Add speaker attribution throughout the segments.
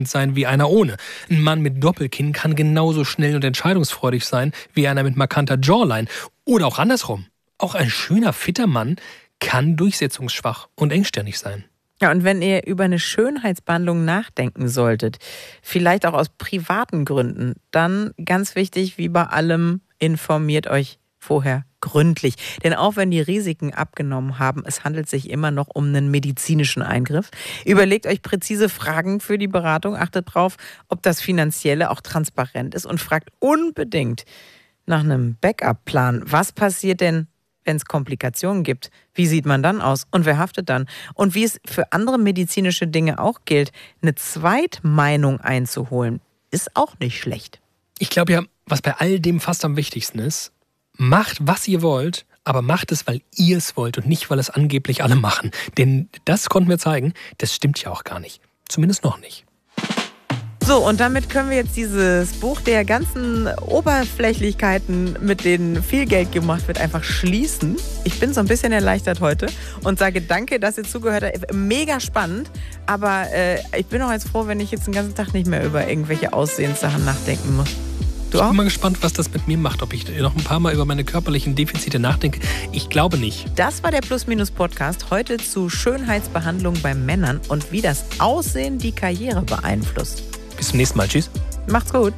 Speaker 1: sein wie einer ohne. Ein Mann mit Doppelkinn kann genauso schnell und entscheidungsfreudig sein wie einer mit markanter Jawline. Oder auch andersrum. Auch ein schöner, fitter Mann kann durchsetzungsschwach und engstirnig sein.
Speaker 2: Ja, und wenn ihr über eine Schönheitsbehandlung nachdenken solltet, vielleicht auch aus privaten Gründen, dann ganz wichtig, wie bei allem, informiert euch vorher gründlich. Denn auch wenn die Risiken abgenommen haben, es handelt sich immer noch um einen medizinischen Eingriff. Überlegt euch präzise Fragen für die Beratung, achtet drauf, ob das Finanzielle auch transparent ist und fragt unbedingt nach einem Backup-Plan. Was passiert denn, wenn es Komplikationen gibt? Wie sieht man dann aus? Und wer haftet dann? Und wie es für andere medizinische Dinge auch gilt, eine Zweitmeinung einzuholen, ist auch nicht schlecht.
Speaker 1: Ich glaube ja, was bei all dem fast am wichtigsten ist, macht, was ihr wollt, aber macht es, weil ihr es wollt und nicht, weil es angeblich alle machen. Denn das konnten wir zeigen, das stimmt ja auch gar nicht. Zumindest noch nicht.
Speaker 2: So, und damit können wir jetzt dieses Buch der ganzen Oberflächlichkeiten, mit denen viel Geld gemacht wird, einfach schließen. Ich bin so ein bisschen erleichtert heute und sage danke, dass ihr zugehört habt. Mega spannend, aber ich bin auch jetzt froh, wenn ich jetzt den ganzen Tag nicht mehr über irgendwelche Aussehenssachen nachdenken muss. Du auch?
Speaker 1: Ich bin mal gespannt, was das mit mir macht, ob ich noch ein paar Mal über meine körperlichen Defizite nachdenke. Ich glaube nicht.
Speaker 2: Das war der Plus-Minus-Podcast heute zu Schönheitsbehandlung bei Männern und wie das Aussehen die Karriere beeinflusst.
Speaker 1: Bis zum nächsten Mal. Tschüss.
Speaker 2: Macht's gut.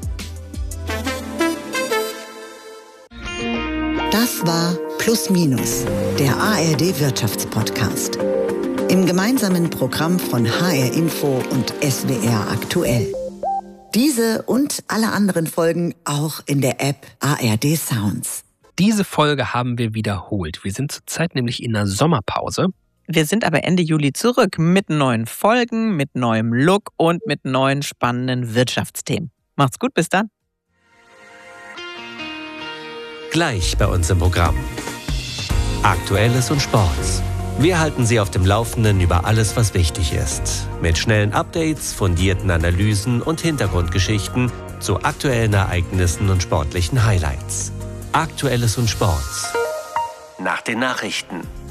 Speaker 3: Das war Plus Minus, der ARD Wirtschaftspodcast. Im gemeinsamen Programm von HR Info und SWR aktuell. Diese und alle anderen Folgen auch in der App ARD Sounds.
Speaker 1: Diese Folge haben wir wiederholt. Wir sind zurzeit nämlich in einer Sommerpause.
Speaker 2: Wir sind aber Ende Juli zurück mit neuen Folgen, mit neuem Look und mit neuen spannenden Wirtschaftsthemen. Macht's gut, bis dann.
Speaker 4: Gleich bei uns im Programm. Aktuelles und Sports. Wir halten Sie auf dem Laufenden über alles, was wichtig ist. Mit schnellen Updates, fundierten Analysen und Hintergrundgeschichten zu aktuellen Ereignissen und sportlichen Highlights. Aktuelles und Sports. Nach den Nachrichten.